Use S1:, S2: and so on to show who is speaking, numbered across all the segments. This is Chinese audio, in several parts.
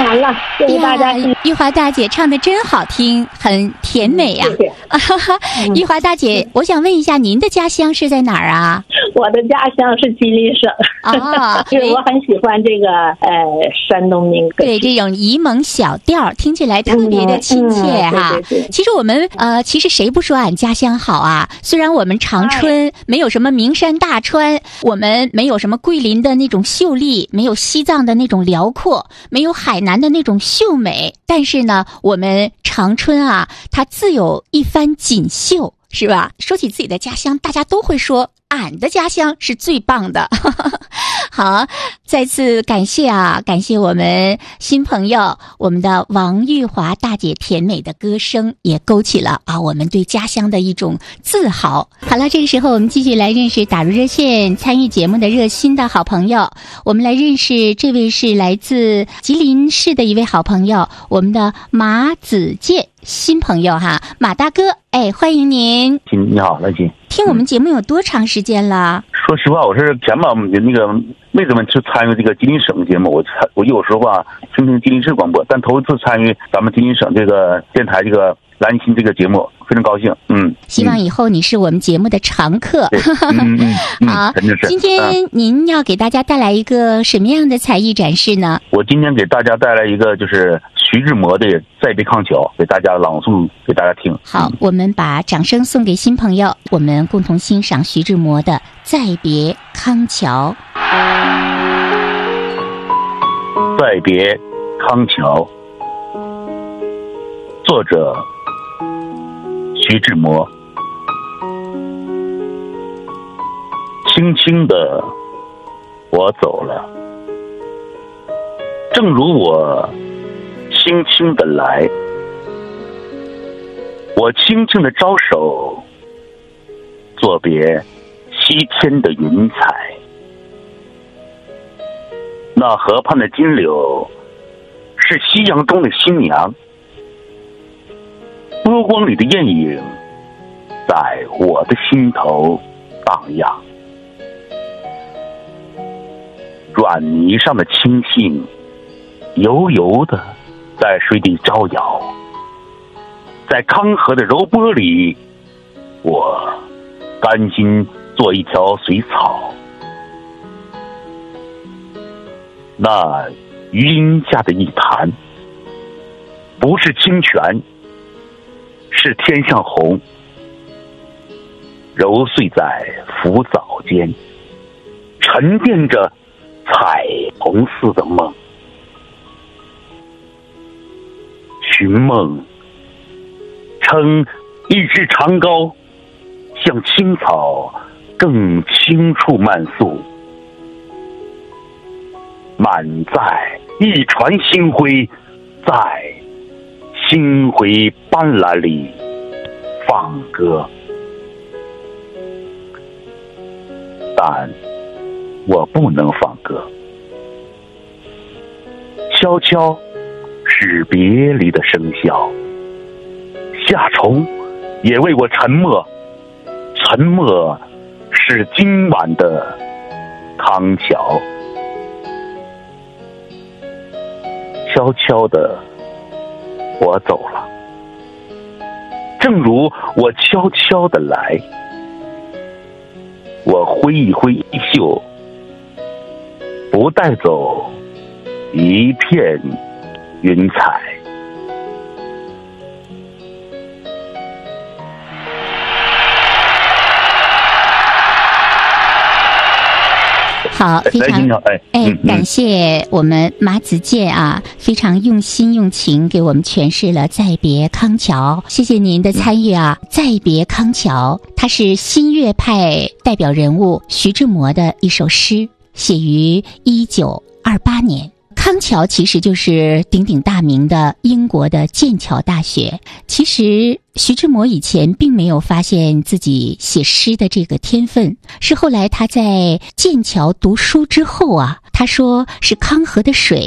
S1: 完了，谢谢大家。
S2: 玉华大姐唱的真好听，很甜美呀。
S1: 谢谢。
S2: 玉华大姐，我想问一下，您的家乡是在哪儿啊？
S1: 我的家乡是吉林省。因为我很喜欢这个山东民歌。
S2: 对，这种沂蒙小调听起来特别的亲切哈。
S1: 对。
S2: 其实我们其实谁不说俺家乡好啊？虽然我们长春没有什么名山大川，我们没有什么桂林的那种秀丽，没有西藏的那种辽阔，没有海南的那种秀美，但是呢，我们长春啊，它自有一番锦绣，是吧？说起自己的家乡，大家都会说俺的家乡是最棒的。好，再次感谢我们新朋友，我们的王玉华大姐甜美的歌声也勾起了我们对家乡的一种自豪。好了，这个时候我们继续来认识打入热线参与节目的热心的好朋友，我们来认识这位是来自吉林市的一位好朋友，我们的马子健新朋友哈，马大哥，欢迎您。
S3: 你好，乐金。
S2: 听我们节目有多长时间了？
S3: 说实话，我是前吧那个妹子们去参与这个吉林省节目，我有时候听吉林市广播，但头一次参与咱们吉林省这个电台这个兰心这个节目，非常高兴。
S2: 希望以后你是我们节目的常客。好，今天您要给大家带来一个什么样的才艺展示呢？
S3: 我今天给大家带来一个就是徐志摩的《再别康桥》，给大家朗诵给大家听。
S2: 好，我们把掌声送给新朋友，我们共同欣赏徐志摩的《再别康桥》。
S3: 再别康桥，作者徐志摩。轻轻的我走了，正如我轻轻的来，我轻轻的招手，作别西天的云彩。那河畔的金柳是夕阳中的新娘，波光里的艳影在我的心头荡漾。软泥上的青荇油油的在水底招摇，在康河的柔波里，我甘心做一条水草。那云下的一潭，不是清泉，是天上虹，揉碎在浮藻间，沉淀着彩虹似的梦。寻梦称一支长篙，向青草更轻处漫溯，满载一船星辉，在星辉斑斓里放歌。但我不能放歌，悄悄是别离的笙箫，夏虫也为我沉默，沉默是今晚的康桥。悄悄的我走了，正如我悄悄的来，我挥一挥衣袖，不带走一片云彩。
S2: 好，非常感谢我们马子健非常用心用情给我们诠释了《再别康桥》，谢谢您的参与《再别康桥》它是新月派代表人物徐志摩的一首诗，写于1928年。康桥其实就是鼎鼎大名的英国的剑桥大学。其实徐志摩以前并没有发现自己写诗的这个天分，是后来他在剑桥读书之后他说是康河的水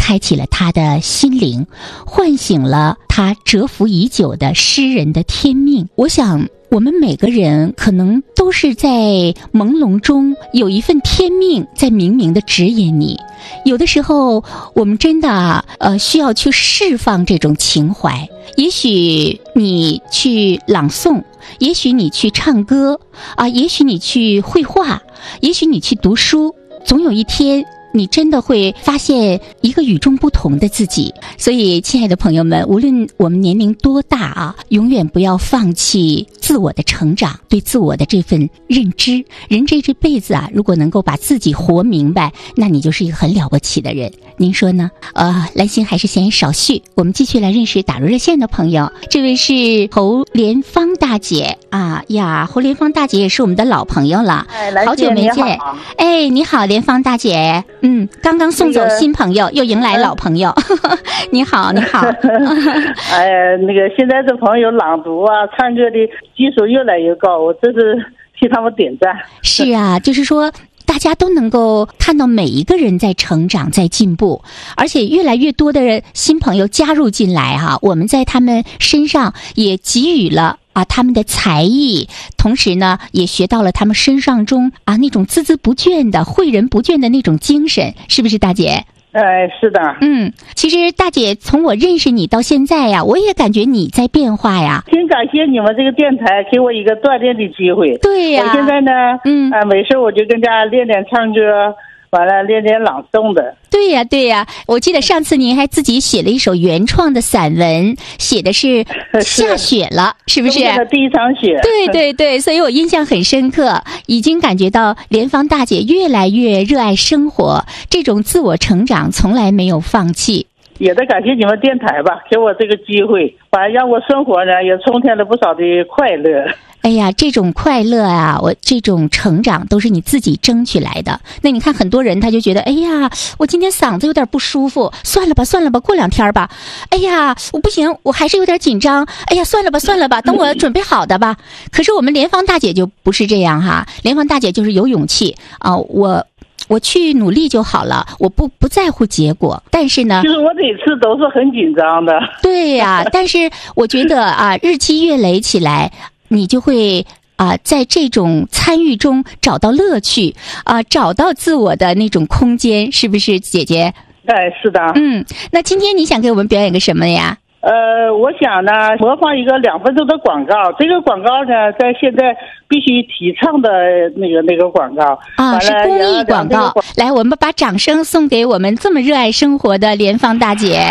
S2: 开启了他的心灵，唤醒了他蛰伏已久的诗人的天命。我想我们每个人可能都是在朦胧中有一份天命在明明的指引你，有的时候我们真的需要去释放这种情怀。也许你去朗诵，也许你去唱歌也许你去绘画，也许你去读书，总有一天你真的会发现一个与众不同的自己。所以亲爱的朋友们，无论我们年龄多大永远不要放弃自我的成长，对自我的这份认知。人这辈子如果能够把自己活明白，那你就是一个很了不起的人。您说呢？兰心还是闲言少叙，我们继续来认识打入热线的朋友。这位是侯莲芳大姐侯莲芳大姐也是我们的老朋友了，好久没见。你好，莲芳大姐。刚刚送走新朋友，又迎来老朋友。你好，你好。
S4: 现在这朋友朗读唱歌的技术越来越高，我这是替他们点赞。
S2: 是啊，就是说大家都能够看到每一个人在成长，在进步，而且越来越多的新朋友加入进来我们在他们身上也给予了他们的才艺，同时呢也学到了他们身上中那种孜孜不倦的诲人不倦的那种精神，是不是大姐？
S4: 是的。
S2: 其实大姐从我认识你到现在我也感觉你在变化呀。
S4: 挺感谢你们这个电台给我一个锻炼的机会。
S2: 对呀。
S4: 我现在呢没事我就跟家练练唱歌，完了练练朗诵的。
S2: 对呀对呀，我记得上次您还自己写了一首原创的散文，写的是下雪了，是不是？
S4: 第一场雪。
S2: 对对对，所以我印象很深刻，已经感觉到莲芳大姐越来越热爱生活，这种自我成长从来没有放弃。
S4: 也得感谢你们电台吧，给我这个机会，反正让我生活呢也充填了不少的快乐。
S2: 哎呀，这种快乐我这种成长都是你自己争取来的。那你看很多人他就觉得，哎呀，我今天嗓子有点不舒服，算了吧，过2天吧。哎呀，我不行，我还是有点紧张。哎呀，算了吧，等我准备好的吧。可是我们莲芳大姐就不是这样莲芳大姐就是有勇气我去努力就好了，我不在乎结果。但是呢，
S4: 就是我每次都是很紧张的。
S2: 对呀，但是我觉得日积月累起来，你就会在这种参与中找到乐趣找到自我的那种空间，是不是姐姐？
S4: 是的。
S2: 那今天你想给我们表演个什么呀？
S4: 我想呢模仿一个2分钟的广告，这个广告呢在现在必须提倡的那个广告
S2: 是公益广告。来，我们把掌声送给我们这么热爱生活的莲芳大姐。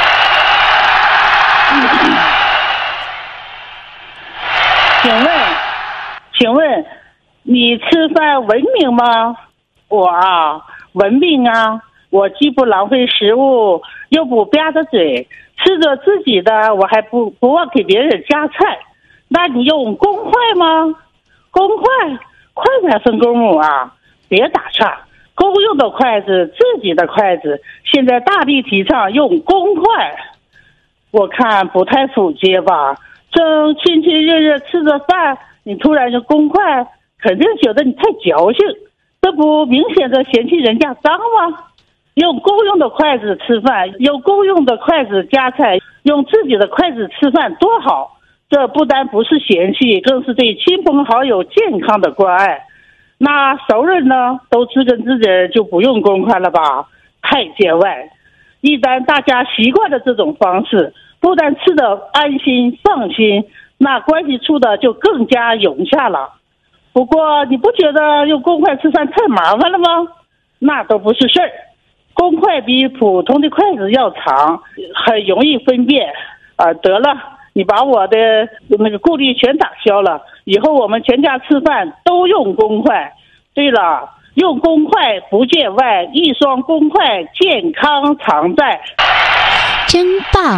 S4: 请问你吃饭文明吗？我文明我既不浪费食物，又不吧着嘴，吃着自己的，我还不忘给别人夹菜。那你用公筷吗？公筷，快点分公母别打岔。公用的筷子，自己的筷子，现在大力提倡用公筷。我看不太普及吧。正亲亲热热吃着饭，你突然用公筷，肯定觉得你太矫情，这不明显的嫌弃人家脏吗？用公用的筷子吃饭，用公用的筷子夹菜，用自己的筷子吃饭多好。这不单不是嫌弃，更是对亲朋好友健康的关爱。那熟人呢，都知根知底就不用公筷了吧？太见外。一旦大家习惯了这种方式，不但吃得安心放心，那关系处的就更加融洽了。不过你不觉得用公筷吃饭太麻烦了吗？那都不是事儿。公筷比普通的筷子要长，很容易分辨得了，你把我的那个顾虑全打消了，以后我们全家吃饭都用公筷。对了，用公筷不见外，一双公筷健康常在。
S2: 真棒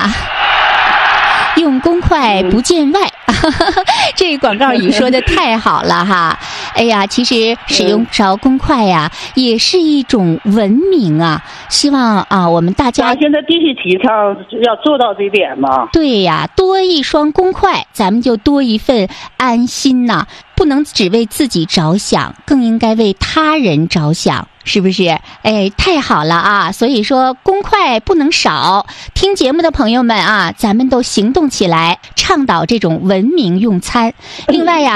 S2: 用公筷不见外这个广告语说的太好了哎呀，其实使用勺公筷也是一种文明希望我们大家
S4: 现在必须提倡要做到这一点嘛。
S2: 对呀，多一双公筷，咱们就多一份安心不能只为自己着想，更应该为他人着想， 是不是？哎，太好了啊！所以说公筷不能少，听节目的朋友们啊，咱们都行动起来，倡导这种文明用餐。另外呀。